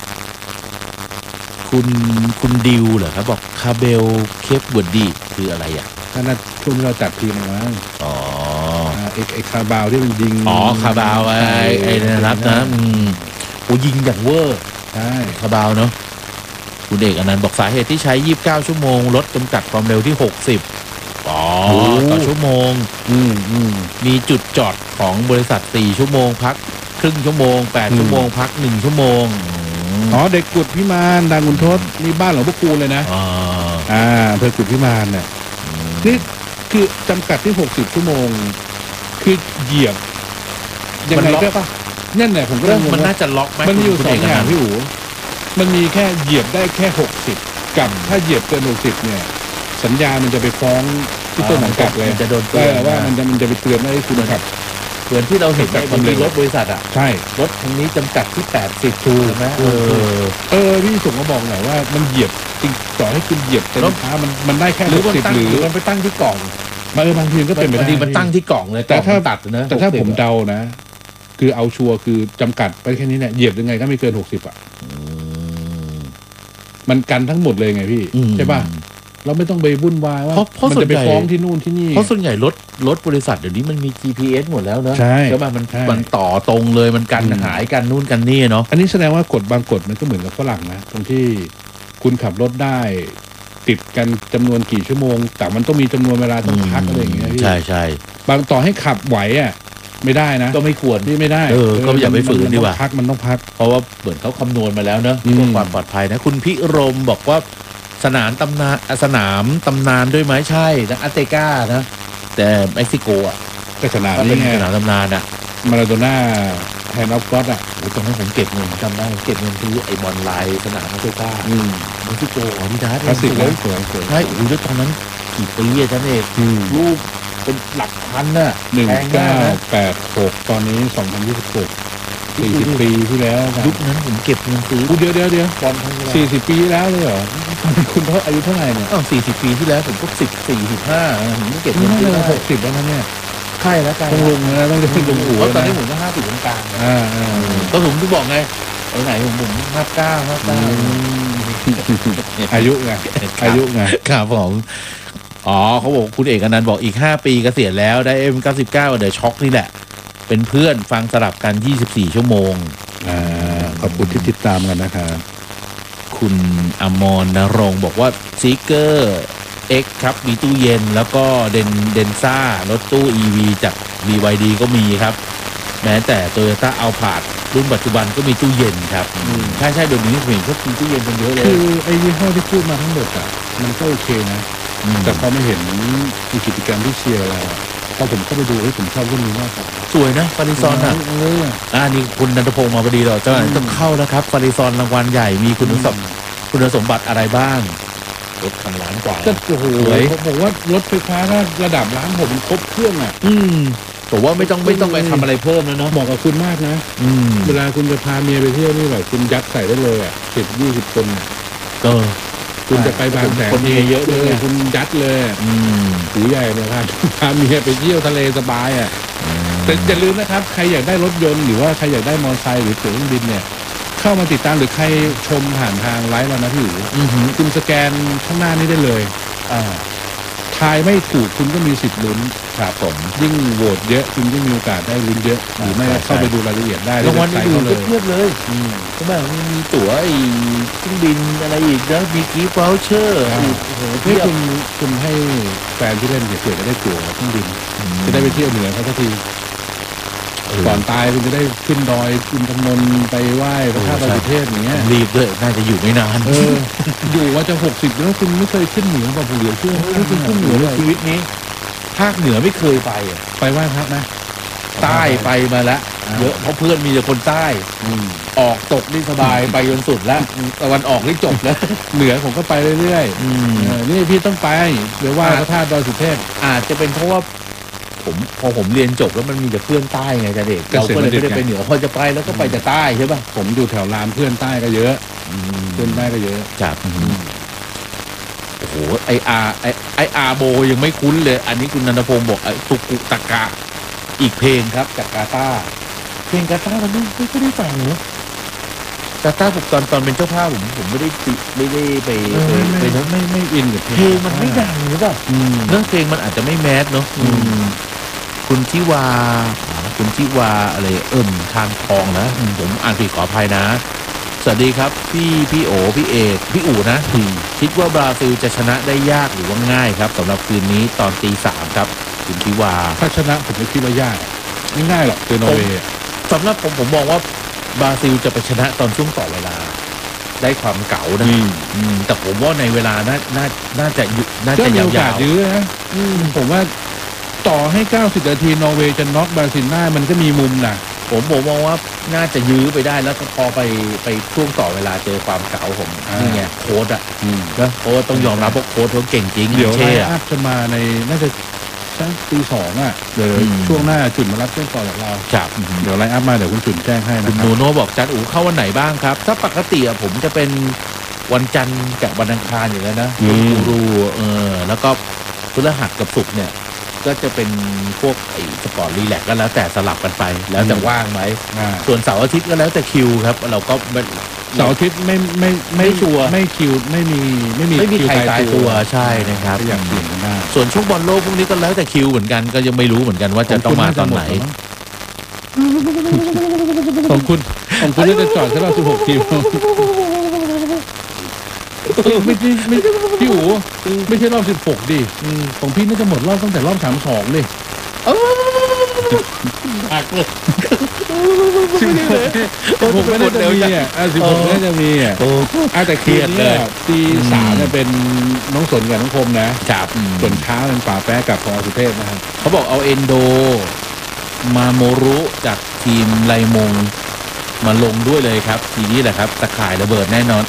คุณดิวเหรอครับบอกคาเบลเคปเวิร์ดดีคืออะไรอ่ะนั่นน่ะช่วงที่เราจัดทีมมาไอ้คาบาวที่มันยิงคาบาวไอ้นะครับนะโอ้ยิงอย่างเวอร์ใช่คาบาวเนาะคุณเอกอนันต์บอกสาเหตุที่ใช้29ชั่วโมงลดจำกัดความเร็วที่60ต่อชั่วโมงมีจุดจอดของบริษัท4ชั่วโมงพักครึ่งชั่วโมง8ชั่วโมงพัก1ชั่วโมงเด็กกุดพิมานดังกุนทศนี่บ้านหลวงพ่อคูณเลยนะอำเภอกุดพิมานเนี่ยนี่คือจำกัดที่60ชั่วโมงคือเหยียบยังไงก็นั่นแหละผมก็มันน่าจะล็อกไหมมันอยู่2อย่างพี่อู๋มันมีแค่เหยียบได้แค่60กับถ้าเหยียบเกิน60เนี่ยสัญญามันจะไปฟ้องที่ต้นสังกัดเลยจะโดนเตือนว่ามันจะไปเตือนให้คุณขับเหมือนที่เราเห็นแบบมันมีรถบริษัทอ่ะใช่รถคันนี้จำกัดที่80ถูกไหมพี่ส่งมาบอกหน่อยว่ามันเหยียบจริงต่อให้คุณเหยียบเต็มเท้ามันได้แค่ 60หรือมันไปตั้งที่กล่องบางทีก็เป็นไปได้มันตั้งที่กล่องเลยแต่ถ้าตัดนะแต่ถ้าผมเดานะคือเอาชัวร์คือจำกัดไปแค่นี้เนี่ยเหยียบยังไงก็ไม่เกิน60อ่ะมันกันทั้งหมดเลยไงพี่ใช่ป่ะเราไม่ต้องไปวุ่นวายว่ามันจะไปฟ้องที่นู่นที่นี่เพราะส่วนใหญ่รถบริษัทเดี๋ยวนี้มันมี GPS หมดแล้วเนอะใช่ไหมมันต่อตรงเลยมันกันหายกันนู่นกันนี่เนาะอันนี้แสดงว่ากฎบางกฎมันก็เหมือนกับฝรั่งนะตรงที่คุณขับรถได้ติดกันจำนวนกี่ชั่วโมงแต่มันต้องมีจำนวนเวลาต้องพักอะไรอย่างเงี้ยใช่ใช่บางต่อให้ขับไหวอ่ะไม่ได้นะก็ไม่ควรที่ไม่ได้ก็อย่าไปฝืนดีกว่ามันต้องพักเพราะว่าเหมือนเขาคำนวณมาแล้วเนอะเพื่อความปลอดภัยนะคุณพิรมบอกว่าสนามตำนานด้วยไหมใช่นะอาร์เตกานะแต่เม็กซิโกอ่ะก็สนามนี้ไงสนามตำนานอ่ะมาราโดน่าแฮนด์ออฟก็อดอ่ะตอนนั้นผมเก็บเงินจำได้เก็บเงินซื้อไอ้บอลลายสนามอาร์เตกาเม็กซิโกนี่นะคลาสสิกเลยสวยใช่โอ้ยตอนนั้นกี่ปีอะท่านเอกรูปเป็นหลักพันน่ะ 1986ตอนนี้2026 40 ปีที่แล้วยุคนั้นผมเก็บเงินซื้อเดี๋ยวบอลทั้ง 40 ปีแล้วเลยเหรอคุณพ่ออายุเท่าไหร่เนี่ย 40 ปีที่แล้วผมก็14-15ผมเก็บเงินซื้อ 60แล้วนะเนี่ยใช่แล้วกันต้องลงนะต้องลงหัวตอนนี้ผมก็50กลางก็ผมที่บอกไงไหนผม59 อายุไงครับผมเขาบอกคุณเอกอนันต์บอกอีก5 ปีเกษียณแล้วได้ M99 เดี๋ยวช็อกนี่แหละเป็นเพื่อนฟังสลับกัน24 ชั่วโมงขอบคุณที่ติดตามกันนะครับคุณอมรณรงค์บอกว่าซีเกอร์X ครับมีตู้เย็นแล้วก็เดนซ่ารถตู้ EV จาก BYD ก็มีครับแม้แต่ Toyota Alphard รุ่นปัจจุบันก็มีตู้เย็นครับใช่เดี๋ยวนี้เห็นเขามีตู้เย็นกันเยอะเลยคือไอ้ยี่ห้อที่พูดมาทั้งหมดอ่ะมันก็โอเคนะแต่พอไม่เห็นมีกิจกรรมที่เชียร์เราพอผมเข้าไปดูผมชอบรุ่นนี้มากครับสวยนะฟาริซอนอ่ะนี่คุณนันทพงศ์มาพอดีเราต้องเข้านะครับฟาริซอนรางวัลใหญ่มีคุณสมบัติอะไรบ้างรถ1,000 ล้านกว่าก็โอ้โหผมว่ารถไฟฟ้าถ้าระดับล้านผมมันครบเครื่องอ่ะผมว่าไม่ต้องไปทำอะไรเพิ่มแล้วเนาะเหมาะกับคุณมากนะเวลาคุณจะพาเมียไปเที่ยวนี่แบบคุณยัดใส่ได้เลยอ่ะ10-20 คนคุณจะไปบางแสนคนเยอะเลยคุณยัดเลยหูใหญ่เลยครับพาเมียไปเที่ยวทะเลสบายอ่ะแต่อย่าลืมนะครับใครอยากได้รถยนต์หรือว่าใครอยากได้มอเตอร์ไซค์หรือตั๋วเครื่องบินเนี่ยเข้ามาติดตามหรือใครชมผ่านทางไลฟ์เรานะพี่อู๋คุณสแกนข้างหน้านี้ได้เลยทายไม่ถูกคุณก็มีสิทธิ์ลุ้นครับผมยิ่งโหวตเยอะคุณยิ่งมีโอกาสได้ลุ้นเยอะหรือไม่เข้าไปดูรายละเอียดได้รางวัลอื่นก็เพียบเลยใช่ไหมมีตั๋วเครื่องบินอะไรอีกแล้วมีกิฟต์วอลเชอร์ที่คุณให้แฟนที่เล่นเผื่อจะได้ตั๋วเครื่องบินจะได้ไปเที่ยวเหนือเขาสักทีก่อนตายคุณจะได้ขึ้นดอยอินทนนท์ไปไหว้พระธาตุดอยสุเทพอย่างเงี้ยรีบด้วยน่าจะอยู่ไม่นานอยู่ว่าจะ60แล้วคุณไม่เคยขึ้นเหนือแบบเหลือเชื่อไม่เคยขึ้นเหนือเลยชีวิตนี้ภาคเหนือไม่เคยไปไปไหว้พระนะใต้ไปมาแล้วเยอะเพราะเพื่อนมีแต่คนใต้ออกตกนี่สบายไปจนสุดแล้วตะวันออกนี่จบแล้วเหนือผมก็ไปเรื่อยๆนี่พี่ต้องไปเดี๋ยวไหว้พระธาตุดอยสุเทพอาจจะเป็นเพราะว่าพอผมเรียนจบแล้วมันมีแต่เพื่อนใต้ไงจ๊ะเด็กเราก็เลยไม่ได้ไปเหนือพอจะไปแล้วก็ไปแต่ใต้ใช่ป่ะผมอยู่แถวรามเพื่อนใต้ก็เยอะเพื่อนใต้ก็เยอะจับโอ้โหไออาโบยังไม่คุ้นเลยอันนี้คุณนันทพงศ์บอกตุกุตะกะอีกเพลงครับจากกาตาร์เพลงกาตาร์มันไม่ได้ฟังเนอะกาตาร์ผมตอนเป็นเจ้าภาพผมไม่ได้ไปไม่อินกับเพลงมันไม่ดังหรือเปล่าเรื่องเพลงมันอาจจะไม่แมสเนาะคุณทิวาอะไรทางทองนะผมอ่านผิดขออภัยนะสวัสดีครับพี่โอพี่เอกพี่อู๋นะคิดว่าบราซิลจะชนะได้ยากหรือว่าง่ายครับสำหรับคืนนี้ตอน 3:00 ครับคุณทิวาถ้าชนะผมไม่คิดว่ายากไม่ง่ายหรอกเจอนอร์เวย์สำหรับผมมองว่าบราซิลจะไปชนะตอนช่วงต่อเวลาได้ความเก๋านะแต่ผมว่าในเวลาน่าจะยาวๆยื้อนะผมว่าต่อให้90 นาทีนอร์เวย์จะน็อกบราซิลได้มันก็มีมุมนะผมมองว่าน่าจะยื้อไปได้แล้วก็พอไปช่วงต่อเวลาเจอความเก๋าผมนี่ไงโค้ดนะโค้ดต้องยอมรับว่าโค้ดเขาเก่งจริงเดี๋ยวไลน์อัพจะมาในน่าจะสักตี 2เดี๋ยวช่วงหน้าจุดมารับเส้นต่อจากเราครับเดี๋ยวไลน์อัพมาเดี๋ยวคุณจุดแจ้งให้นะคุณโนโน่บอกจันอู๋เข้าวันไหนบ้างครับถ้าปกติผมจะเป็นวันจันทร์กับวันอังคารอยู่แล้วนะกูรูแล้วก็พฤหัสกับศุกร์เนี่ยก็จะเป็นพวกสปอร์ตรีแลกก็แล้วแต่สลับกันไปแล้วแต่ว่างไหมส่วนเสาร์อาทิตย์ก็แล้วแต่คิวครับเราก็เสาร์อาทิตย์ไม่ชัวร์ไม่คิวไม่มีใครตายตัวใช่นะครับอยากเปลี่ยนกันได้ส่วนช่วงบอลโลกพวกนี้ก็แล้วแต่คิวเหมือนกันก็ยังไม่รู้เหมือนกันว่าจะต้องมาตอนไหนของคุณน่าจะจอดแค่รอบ16 ทีมไม่พี่อู๋ไม่ใช่รอบ16ดิของพี่น่าจะหมดรอบตั้งแต่รอบ32ดิหักเลย 16ไม่น่าจะมีอ่ะ16น่าจะมีอ่ะแต่คืนนี้ตี3เนี่ยเป็นน้องสนกับน้องคมนะครับส่วนเช้าเป็นป่าแป๊ะกับพอสุเทพนะครับเขาบอกเอาเอนโดมาโมรุจากทีมไลมงมาลงด้วยเลยครับทีนี้แหละครับตะข่ายระเบิดแน่นอน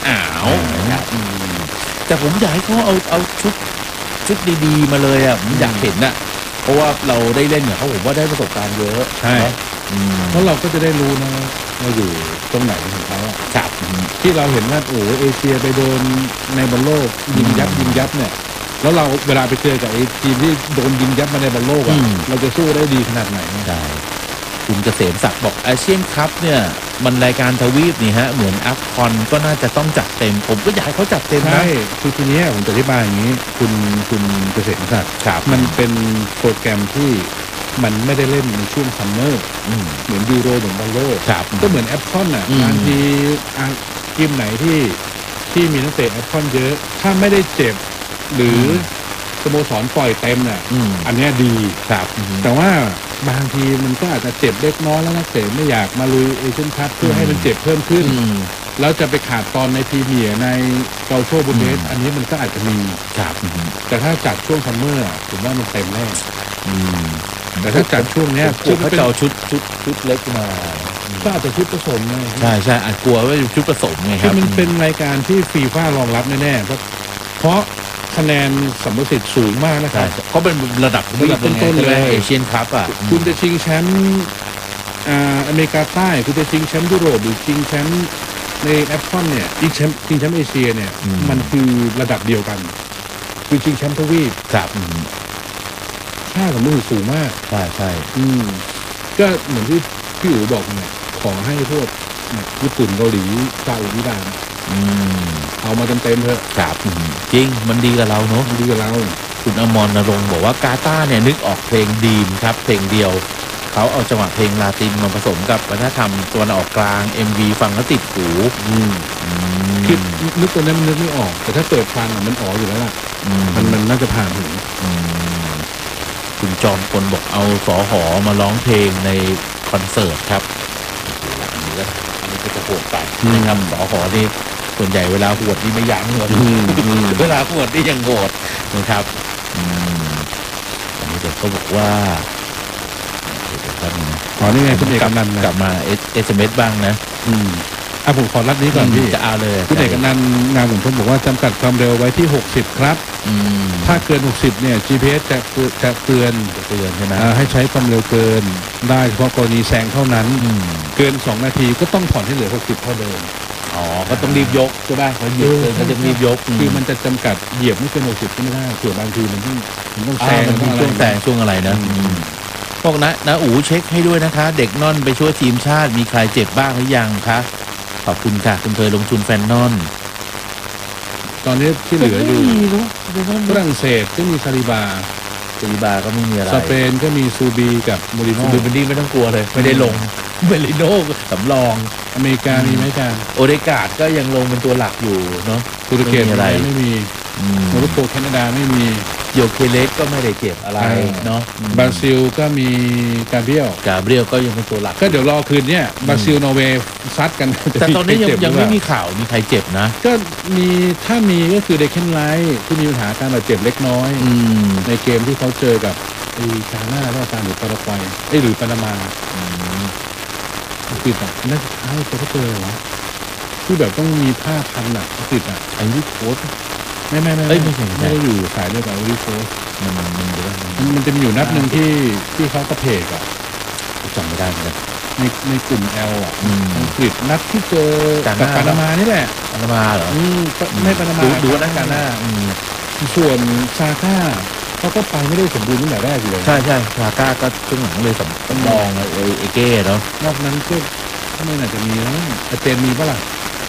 แต่ผมอยากให้เขาเอาชุดดีๆมาเลยอ่ะผมอยากเห็นน่ะเพราะว่าเราได้เล่นเนี่ยเขาผมว่าได้ประสบการณ์เยอะใช่เพราะเราก็จะได้รู้นะว่าอยู่ตรงไหนของเขาครับที่เราเห็นว่าโอ้เอเชียไปโดนในบอลโลกยิงยับเนี่ยแล้วเราเวลาไปเจอกับไอ้ทีมที่โดนยิงยับมาในบอลโลกอ่ะเราจะสู้ได้ดีขนาดไหนใช่คุณเกษมศักดิ์บอกอาเซียนคัพเนี่ยมันรายการทวีปนี่ฮะเหมือนอัฟคอนก็น่าจะต้องจัดเต็มผมก็อยากให้เขาจัดเต็มนะใช่คือทีนี้ผมจะอธิบายอย่างนี้คุณเกษมศักดิ์มันเป็นโปรแกรมที่มันไม่ได้เล่นในช่วงซัมเมอร์เหมือนยูโรเหมือนบอลโลกก็เหมือนแอฟคอนอ่ะบางทีทีมไหนที่มีนักเตะแอฟคอนเยอะถ้าไม่ได้เจ็บหรือสโมสรปล่อยเต็มเนี่ยอันนี้ดีครับแต่ว่าบางทีมันก็อาจจะเจ็บเล็กน้อยแล้วนักเตะไม่อยากมาลุยเอเชียนคัพเพื่อให้มันเจ็บเพิ่มขึ้นแล้วจะไปขาดตอนในพรีเมียร์ในเกาโชบุนเดสอันนี้มันก็อาจจะมีครับแต่ถ้าจัดช่วงซัมเมอร์ผมว่ามันเต็มแน่แต่ถ้าจัดช่วงเนี้ยเขาจะเอาชุดเล็กมาก็อาจจะชุดผสมไงใช่อาจกลัวว่าชุดผสมไงครับมันเป็นรายการที่ฟีฟ่ารองรับแน่ๆเพราะคะแนนสัมประสิทธิ์สูงมากนะครับเขาเป็นระดับต้นๆเลยเอเชียนคัพอ่ะคุณจะชิงแชมป์อเมริกาใต้คุณจะชิงแชมป์ยุโรปหรือชิงแชมป์ในแอฟคอนเนี่ยชิงแชมป์เอเชียเนี่ยมันคือระดับเดียวกันคือชิงแชมป์ทวีปครับค่าสัมประสิทธิ์สูงมากใช่ก็เหมือนที่พี่อู๋บอกเนี่ยขอให้พวกญี่ปุ่นเกาหลีซาอุดิอาระเบียเอามาเต็มเถอะครับจริงมันดีกับเราเนาะดีกับเราคุณอมรณรงค์บอกว่ากาตาร์เนี่ยนึกออกเพลงดีมครับเพลงเดียวเขาเอาจังหวะเพลงลาตินมาผสมกับวัฒนธรรมตัวนออกกลาง MV ฟังแล้วติดหูคิดนึกตัวนั้นมันนึกไม่ออกแต่ถ้าเปิดฟังมันออกอยู่แล้วล่ะมันน่าจะผ่านหูคุณจอมพลบอกเอาสอหอมาร้องเพลงในคอนเสิร์ตครับอันนี้ก็จะโหดไปนะครับสอหอนี่ส่วนใหญ่เวลาหวดนี่ไม่ยั้งเลยเวลาหวดนี่ยังโหดนะครับอันนี้เดี๋ยวเขาบอกว่านี่ไงคุณเอกนันกลับมาSMS บ้างนะผมขอรัดนี้ก่อนพี่จะเอาเลยคุณเอกนันงานผมเพิ่งบอกว่าจำกัดความเร็วไว้ที่60ครับถ้าเกิน60เนี่ย GPS จะเตือนใช่ไหมให้ใช้ความเร็วเกินได้เฉพาะกรณีแซงเท่านั้นเกิน2 นาทีก็ต้องผ่อนให้เหลือ60เท่าเดิมก็ต้องรีบยกใช่ไหมเขาเหยียบเลยเขาจะรีบยกคือมันจะจำกัดเหยียบไม่เกิน60ก็ไม่ได้ส่วนบางทีมันต้องแซงช่วงแซงช่วงอะไรนะพวกนะอู๋เช็คให้ด้วยนะคะเด็กน่อนไปช่วยทีมชาติมีใครเจ็บบ้างหรือยังคะขอบคุณค่ะคุณเคยลงทุนแฟนนอนตอนนี้ที่เหลืออยู่ฝรั่งเศสก็มีซาลิบาก็ไม่มีอะไรสเปนก็มีซูบีกับมูริโน่ซูบีไม่ต้องกลัวเลยไม่ได้ลงเมลิโน่สำรองอเมริกามีไหมกันโอเดกาดก็ยังลงเป็นตัวหลักอยู่เนาะโปรตุเกสอะไรไม่มีโมร็อกโกแคนาดาไม่มีโยเคเล็กก็ไม่ได้เก็บอะไรเนาะบราซิลก็มีกาเบรียลก็ยังเป็นตัวหลักก็เดี๋ยวรอคืนเนี้ยบราซิลนอร์เวย์ซัดกันแต่ตอนนี้ยังไม่มีข่าวมีใครเจ็บนะก็มีถ้ามีก็คือเดคเคนไลท์ที่มีปัญหาการบาดเจ็บเล็กน้อยในเกมที่เขาเจอกับกาน่าแล้วการหรือปารากวัยหรือปานามาติดน่าจะท้ายเขาเจอวะที่แบบต้องมีผ้าพันติดไอ้ที่โค้ดไม่ได้อยู่สายเดียวกับวิโคสมันจะมีอยู่นัดหนึ่งที่เขากระเพกจำไม่ได้เลยในกลุ่ม L อังกฤษนัดที่เจอกับปานามานี่แหละปานามาเหรอไม่ปานามาดูนัดกันหน้าส่วนซาก้าเขาก็ไปไม่ได้สมบูรณ์ตั้งแต่แรกเลยใช่ซาก้าก็ช่วงหลังเลยสำรองเอเก้เนาะนอกนั้นก็ไม่น่าจะมีแล้วเจนมีปะล่ะ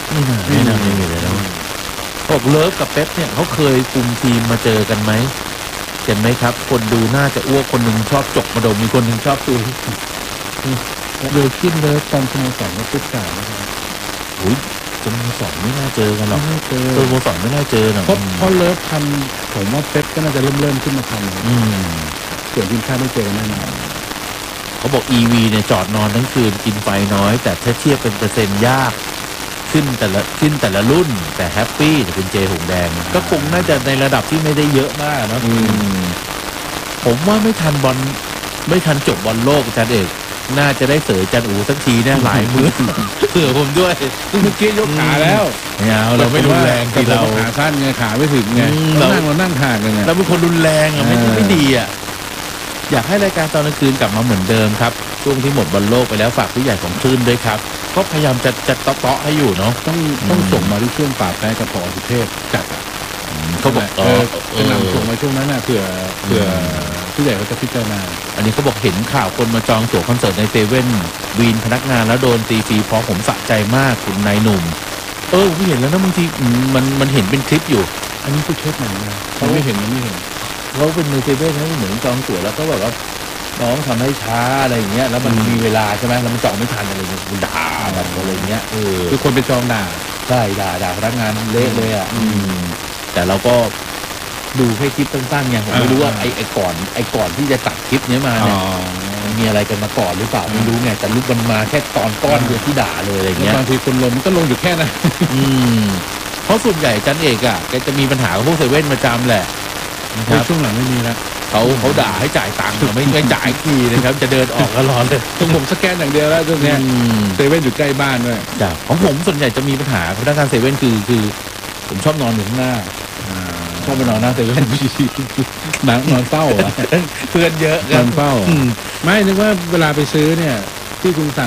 ไม่น่าไม่มีเลยแล้วบอกเลิฟกับเป๊ปเนี่ยเขาเคยคุมทีมมาเจอกันไหมเห็นไหมครับคนดูน่าจะอ้วกคนหนึ่งชอบจกมาดมมีคนหนึ่งชอบดูเดี๋ยวคิดเลิฟตอนสโมสรก็ติดการอุ้ยสโมสรไม่น่าเจอกันหรอกสโมสรไม่น่าเจอหรอกเพราะเลิฟทำผมว่าเป๊ปก็น่าจะเริ่มขึ้นมาทำส่วนทีมชาติไม่เจอกันแน่นอนเขาบอก EV เนี่ยจอดนอนทั้งคืนกินไฟน้อยแต่ถ้าเทียบเป็นเปอร์เซ็นต์ยากขึ้นแต่ละรุ่นแต่แฮปปี้แต่คุณเจหงแดงก็คงน่าจะในระดับที่ไม่ได้เยอะมากนะผมว่าไม่ทันจบบอลโลกอาจารย์เอกน่าจะได้เสยจันอูสักทีเนี่ยหลายมือเผื่อผมด้วยเมื่อกี้ยกขาแล้วเราไม่รุนแรงที่เราขาสั้นไงขาไม่ถึงไงเรานั่งห่างกันไงเราเป็นคนรุนแรงอ่ะไม่ดีอ่ะอยากให้รายการตอนกลางคืนกลับมาเหมือนเดิมครับช่วงที่หมดบอลโลกไปแล้วฝากผู้ใหญ่ของคลื่นด้วยครับก็พยายามจะเตาะให้อยู่เนาะต้องส่งมาที่ช่วงป่าแพ้กับปอสุเทพจัดเขาบอกจะนำส่งมาช่วงนั้นน่ะเผื่อผู้ใหญ่เขาจะพิจารณาอันนี้เขาบอกเห็นข่าวคนมาจองตั๋วคอนเสิร์ตในเซเว่นวีนพนักงานแล้วโดนตีฟรีเพราะผมสะใจมากคุณนายหนุ่มผมเห็นแล้วนะบางทีมันเห็นเป็นคลิปอยู่อันนี้คือเช็คไหนนะเขาไม่เห็นเขาเป็นในเซเว่นเขาเหมือนจองตั๋วแล้วก็แบบว่าน้องทำให้ช้าอะไรอย่างเงี้ยแล้วมันมีเวลาใช่ไหมแล้วมันจองไม่ทันอะไรเงี้ยด่าแบบอะไรเงี้ยคือคนไปจองด่าใช่ด่าพนักงานเละเลยอ่ะแต่เราก็ดูแค่คลิปสั้นๆไงผมไม่รู้ว่าไอ้ก่อนที่จะตัดคลิปนี้มาเนี่ยมีอะไรกันมาก่อนหรือเปล่าไม่รู้ไงแต่รูปมันมาแค่ตอนก้อนเดียวที่ด่าเลยอะไรเงี้ยบางทีคนลงมันก็ลงอยู่แค่นั้นเพราะส่วนใหญ่จันเอกอ่ะแกจะมีปัญหากับพวกเซเว่นประจำแหละช่วงหลังไม่มีแล้วเขาด่าให้จ่ายตังค์ไม่จ่ายทีนะครับจะเดินออกก็ร้อนเลยผมสแกนอย่างเดียวแล้วช่วงนี้เซเว่นอยู่ใกล้บ้านด้วยของผมส่วนใหญ่จะมีปัญหาพนักงานเซเว่นคือผมชอบนอนอยู่ข้างหน้าชอบไปนอนหน้าเซเว่นนอนเฝ้าเพื่อนเยอะนอนเฝ้าไม่นึกว่าเวลาไปซื้อเนี่ยที่คุณสั่ง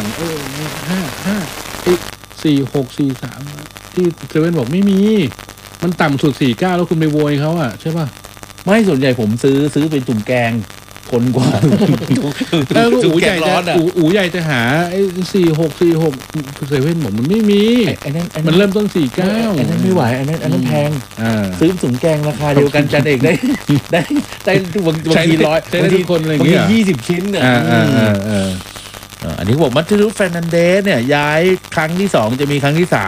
4-6-4-3ที่เซเว่นบอกไม่มีมันต่ำสุด49แล้วคุณไปโวยเขาอ่ะใช่ป่ะไม่ส่วนใหญ่ผมซื้อเป็นตุ่มแกงคนกว่าอู๋ใหญ่จะหาไอ้4-6เซเว่นผมมันไม่มีมันเริ่มต้น49 อันนั้นไม่ไหวอันนั้นแพงซื้อถุงแกงราคาเดียวกันจันเอกได้บางที100บางทีคนอะไรอย่างเงี้ย 20 ชิ้นเนี่ยอันนี้บอกมัตติรุส เฟร์นันเดสเนี่ยย้ายครั้งที่2จะมีครั้งที่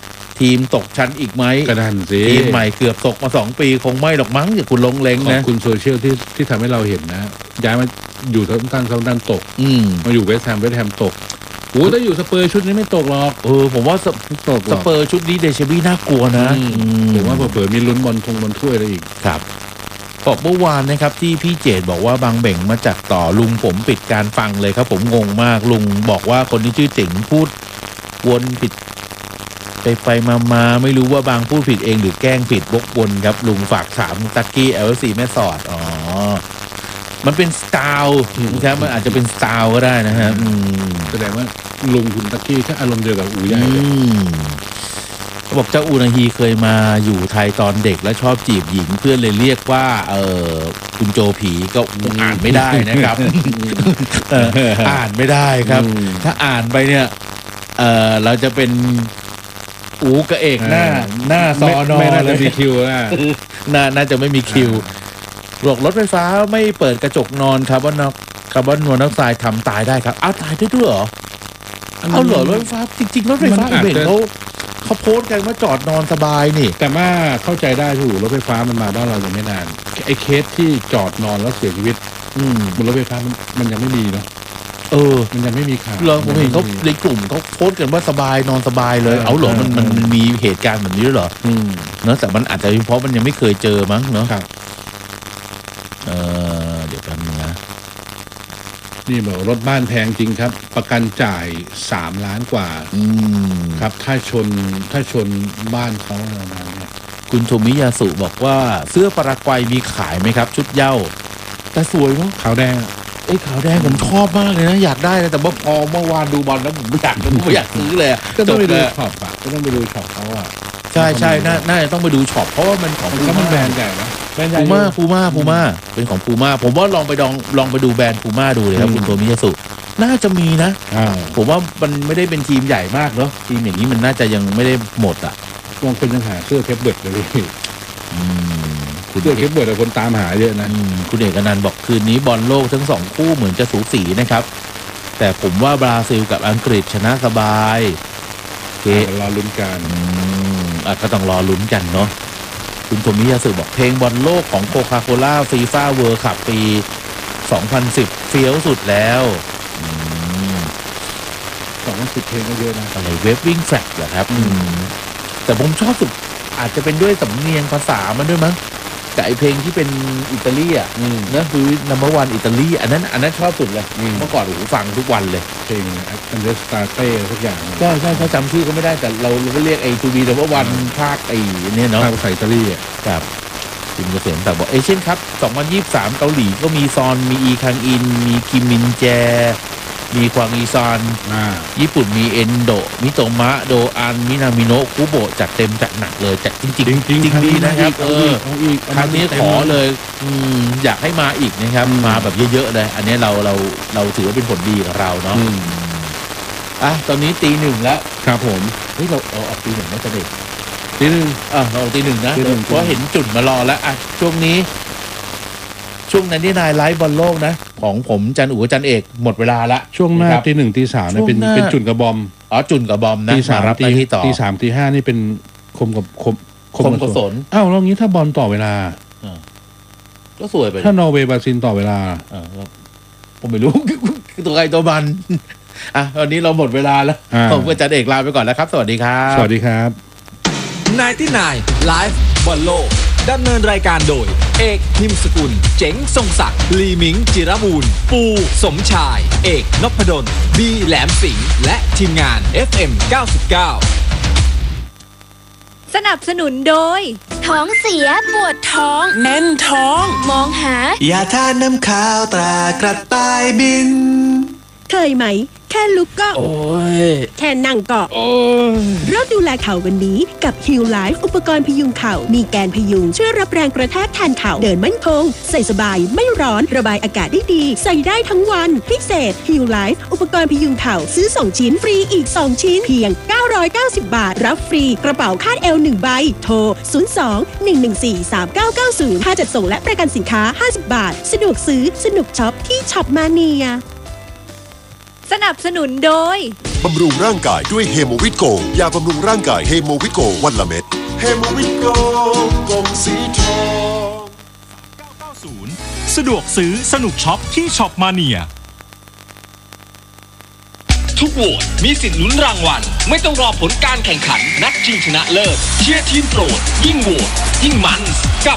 3ทีมตกชั้นอีกไหมกระดันสิทีมใหม่เกือบตกมา2 ปีคงไม่หรอกมั้งอย่าคุณลงเล้งนะคุณโซเชียลที่ทำให้เราเห็นนะย้ายมาอยู่ตั้งเขาดันตกมาอยู่เวสต์แฮมตกโอ้ถ้าอยู่สเปอร์ชุดนี้ไม่ตกหรอกผมว่าสเปอร์ชุดนี้เดชบี้น่ากลัวนะผมว่าเผลอมีลุ้นบอลถ้วยอะไรอีกครับบอกเมื่อวานนะครับที่พี่เจตบอกว่าบางเบ่งมาจากต่อลุงผมปิดการฟังเลยครับผมงงมากลุงบอกว่าคนที่ชื่อเจ๋งพูดวนผิดไปมาไม่รู้ว่าบางพูดผิดเองหรือแกล้งผิดวกวนครับลุงฝากถามตักกี้LFC แม่สอดมันเป็นสไตล์ครับมันอาจจะเป็นสไตล์ก็ได้นะฮะแสดงว่าลุงคุณตักกี้ถ้าอารมณ์เดียวกับอูใหญ่เขาบอกเจ้าอูนาฮีเคยมาอยู่ไทยตอนเด็กและชอบจีบหญิงเพื่อนเลยเรียกว่าคุณโจผีก็อ่านไม่ได้นะครับอ่านไม่ได้ครับถ้าอ่านไปเนี่ยเราจะเป็นอูกระเอกหน้าซอนอไม่น่าจะมีคิวน่าจะไม่มีคิวรถไฟฟ้าไม่เปิดกระจกนอนคาร์บอนมอนอกไซด์ทำตายได้ครับตายได้ด้วยเหรอเอาเหรอรถไฟฟ้าจริงๆรถไฟฟ้าเห็นเขาโพสต์กันว่าจอดนอนสบายนี่แต่ว่าเข้าใจได้ถูกรถไฟฟ้ามันมาบ้านเรายังไม่นานไอ้เคสที่จอดนอนแล้วเสียชีวิตบนรถไฟฟ้ามันยังไม่มีเนาะมันยังไม่มีข่าวผมเห็นเขาในกลุ่มเขาโพสต์กันว่าสบายนอนสบายเลยเอาเหรอมันมีเหตุการณ์แบบนี้ด้วยเหรอเนอะแต่มันอาจจะเพราะมันยังไม่เคยเจอมั้งเนาะเดี๋ยวกันนะนี่บอกรถบ้านแพงจริงครับประกันจ่าย3 ล้านกว่าครับถ้าชนบ้านเขาประมาณนี้คุณโทมิยาสุบอกว่าเสื้อปารากวัยมีขายไหมครับชุดเหย้าแต่สวยเนาะขาวแดงขาวแดงผมชอบมากเลยนะอยากได้นะแต่ว่าพอเมื่อวานดูบอลแล้วผมไม่อยากซื้อเลยก็ต้องไปดูช็อปก็ต้องไปดูช็อปเขาใช่น่าจะต้องไปดูช็อปเพราะว่ามันของพูม่าแบรนด์ใหญ่นะพูม่าเป็นของพูม่าผมว่าลองไปดูแบรนด์พูม่าดูเลยครับคุณโทมิยาสุน่าจะมีนะอ่าผมว่ามันไม่ได้เป็นทีมใหญ่มากเนาะทีมอย่างนี้มันน่าจะยังไม่ได้หมดอ่ะบางคนยังหาเสื้อเคปเบิร์ดเลยพี่คุณเสื้อเคปเบิร์ดแต่คนตามหาเยอะนะคุณเอกนันท์บอกคืนนี้บอลโลกทั้งสองคู่เหมือนจะสูสีนะครับ แต่ผมว่าบราซิลกับอังกฤษชนะสบายโอเครอลุ้นกันก็ต้องรอลุ้นกันเนาะคุณโทมิยาสึบอกเพลงบอลโลกของโคคาโคล่าฟีฟ่าเวิลด์คัพปี 2010 เฟี้ยวสุดแล้ว 2010เพลงก็เยอะนะอะไรเว็บวิ่งแฟลกเหรอครับแต่ผมชอบสุดอาจจะเป็นด้วยสำเนียงภาษามันด้วยมั้งกับไอเพลงที่เป็นอิตาลีอ่ะนะคือ number one อิตาลีอันนั้นชอบสุดเลยเมื่อก่อนโอ้โหฟังทุกวันเลยเพลงอันเดอร์สตาร์เต้ทุกอย่างใช่เขาจำชื่อก็ไม่ได้แต่เราก็เรียกไอ้ทูบีnumber one ภาคไอ้เนี่ยเนาะภาคภาษาอิตาลีอ่ะครับคุณเกษมแต่บอกเอเชียนคัพ2023เกาหลีก็มีซอนมีอีคังอินมีคิมมินแจมีควางอีซอนญี่ปุ่นมีเอนโดมิโตมะโดอันมินามิโนะคุโบะจัดเต็มจัดหนักเลยจัดจริงดีนะครับครั้งนี้ขอเลยอยากให้มาอีกนะครับมาแบบเยอะๆเลยอันนี้เราถือว่าเป็นผลดีกับเราเนาะตอนนี้ตีหนึ่งแล้วครับผมเฮ้ยเราออกตีหนึ่งไม่จะเด็กตีหนึ่งเราตีหนึ่งนะเพราะเห็นจุดมารอแล้วช่วงนั้นที่นายไลฟ์บอลโลกนะของผมจันอู๋จันเอกหมดเวลาละช่วงหน้าตีหนึ่งตีสามเนี่ยเป็นจุนกับบอมจุนกับบอมนะตีสามตีสามตีห้านี่เป็นคมกบสนแล้วงี้ถ้าบอลต่อเวลาก็สวยไปถ้านอร์เวย์บราซิลต่อเวลาผมไม่รู้ ตัวใครตัวมันวันนี้เราหมดเวลาแล้วผมกับจันเอกลาไปก่อนแล้วครับสวัสดีครับสวัสดีครับ 99ไลฟ์บอลโลกดำเนินรายการโดยเอกนิมสกุลเจ๋งทรงศักดิ์ลีมิงจิรบูรณ์ปูสมชายเอกนพดลบีแหลมสิงห์และทีมงาน FM 99 สนับสนุนโดยท้องเสียปวดท้องแน่นท้องมองหายาทาน้ำข้าวตรากระต่ายบินเคยไหมแค่ลุกก็แค่นั่งก็เริ่มดูแลเข่าวันนี้กับ Heal Life อุปกรณ์พยุงเข่ามีแกนพยุงช่วยรับแรงกระแทกแทนเข่าเดินมั่นคงใส่สบายไม่ร้อนระบายอากาศได้ดีใส่ได้ทั้งวันพิเศษ Heal Life อุปกรณ์พยุงเข่าซื้อ2ชิ้นฟรีอีก2ชิ้นเพียง990 บาทรับฟรีกระเป๋าคาดเอว1ใบโทร02-114-3990ค่าจัดส่งและประกันสินค้า50 บาทสะดวกซื้อสนุกช็อปที่ช็อปมาเนียสนับสนุนโดยบำรุงร่างกายด้วยเฮโมวิตโกยาบำรุงร่างกายเฮโมวิตโกวันละเม็ดเฮโมวิตโกกล่องสีทอง 990สะดวกซื้อสนุกช็อปที่ช็อปมาเนียทุกโหวตมีสิทธิ์ลุ้นรางวัลไม่ต้องรอผลการแข่งขันนัดชิงชนะเลิศเชียร์ทีมโปรดยิ่งโหวตยิ่งมันกับ